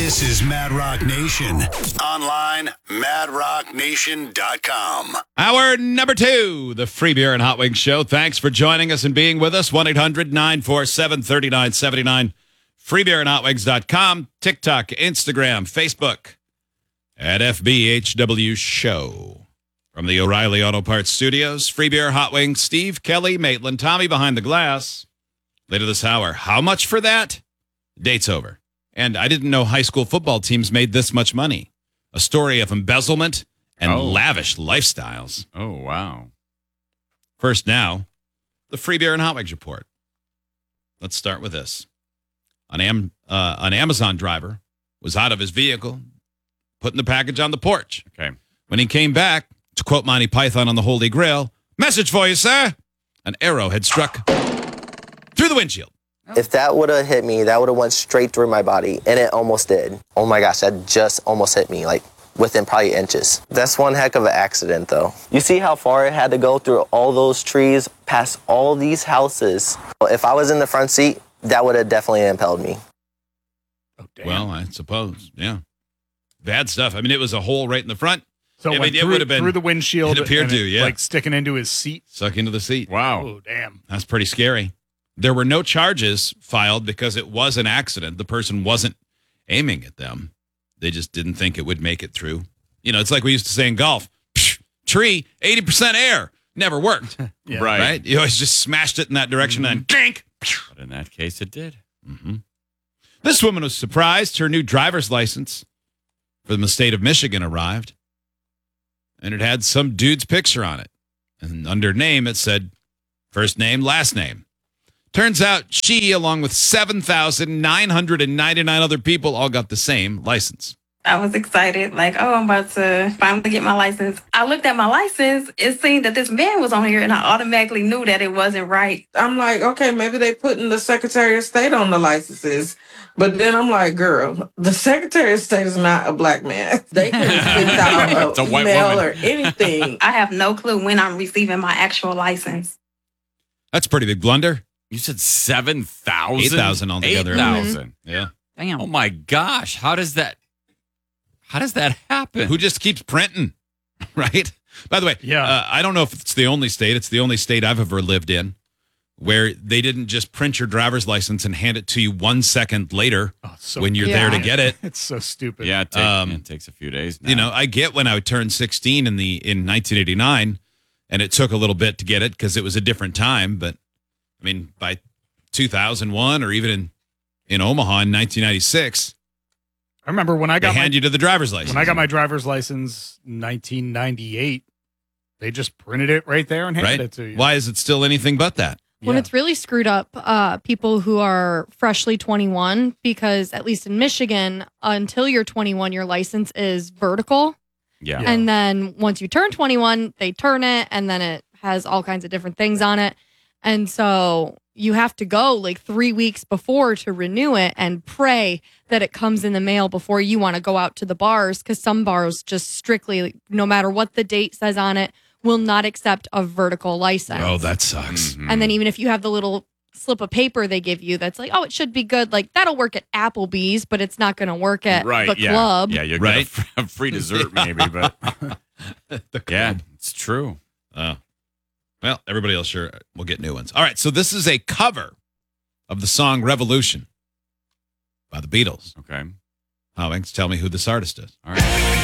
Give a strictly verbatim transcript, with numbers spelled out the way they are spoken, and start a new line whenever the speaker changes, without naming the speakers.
This is Mad Rock Nation. Online, mad rock nation dot com.
Hour number two, the Free Beer and Hot Wings Show. Thanks for joining us and being with us. one eight hundred nine four seven three nine seven nine. free beer and hot wings dot com. TikTok, Instagram, Facebook. At F B H W Show. From the O'Reilly Auto Parts Studios, Free Beer, Hot Wings, Steve, Kelly, Maitland, Tommy behind the glass. Later this hour, how much for that? Date's over. And I didn't know high school football teams made this much money. A story of embezzlement and
oh.
lavish lifestyles.
Oh, wow.
First now, the Free Beer and Hot Wings Report. Let's start with this. An, Am- uh, an Amazon driver was out of his vehicle, putting the package on the porch.
Okay.
When he came back, to quote Monty Python on the Holy Grail, "Message for you, sir." An arrow had struck through the windshield.
If that would have hit me, that would have went straight through my body, and it almost did. Oh my gosh, that just almost hit me, like within probably inches. That's one heck of an accident, though. You see how far it had to go through all those trees, past all these houses. If I was in the front seat, that would have definitely impelled me.
Oh, damn.
Well, I suppose, yeah. Bad stuff. I mean, it was a hole right in the front.
So
I
it
mean,
went
it
through,
would have been
through the windshield.
it appeared
and
to,
it,
yeah.
like sticking into his seat.
Suck into the seat.
Wow.
Oh, damn.
That's pretty scary. There were no charges filed because it was an accident. The person wasn't aiming at them. They just didn't think it would make it through. You know, it's like we used to say in golf, Psh, tree, eighty percent air. Never worked.
Yeah.
Right.
Right? You always just smashed it in that direction
Mhm.
and then dink.
But in that case, it did.
Mm-hmm. This woman was surprised her new driver's license from the state of Michigan arrived, and it had some dude's picture on it. And under name, it said first name, last name. Turns out she, along with seven thousand nine hundred ninety-nine other people, all got the same license.
I was excited, like, oh, I'm about to finally get my license. I looked at my license, it seemed that this man was on here, and I automatically knew that it wasn't right.
I'm like, okay, maybe they putting the Secretary of State on the licenses. But then I'm like, girl, the Secretary of State is not a black man. They could have sent out
It's a
an
white
email
woman.
or anything.
I have no clue when I'm receiving my actual license.
That's a pretty big blunder.
You said seven thousand?
eight thousand altogether.
eight thousand.
Yeah.
Damn.
Oh, my gosh. How does that, how does that happen?
Who just keeps printing, right? By the way,
Yeah.
uh, I don't know if it's the only state. It's the only state I've ever lived in where they didn't just print your driver's license and hand it to you one second later
Oh, it's so
when you're there to get it.
It's so stupid.
Yeah, it, take,
Um,
it takes a few days now.
You know, I get when I turned sixteen in the in nineteen eighty-nine, and it took a little bit to get it because it was a different time. But I mean, by two thousand one or even in, in Omaha in nineteen ninety-six,
I remember when I
they
got my,
hand you to the driver's license.
when I got my driver's license in nineteen ninety-eight, they just printed it right there and handed
right?
it to you.
Why is it still anything but that?
When
Yeah.
it's really screwed up, uh, people who are freshly twenty-one, because at least in Michigan, until you're twenty-one, your license is vertical.
yeah.
Yeah.
And then once you turn twenty-one, they turn it, and then it has all kinds of different things on it. And so you have to go like three weeks before to renew it and pray that it comes in the mail before you want to go out to the bars, because some bars just strictly, no matter what the date says on it, will not accept a vertical license.
Oh, that sucks.
Mhm.
And then even if you have the little slip of paper they give you that's like, oh, it should be good, like that'll work at Applebee's, but it's not going to work at
right,
the
yeah.
club.
Yeah, you'll
Right.
get a, f- a free dessert maybe, but
The
yeah,
club.
it's true.
Oh. Well, everybody else sure will get new ones. All right, so this is a cover of the song Revolution by the Beatles.
Okay.
Howings, tell me who this artist is.
All right.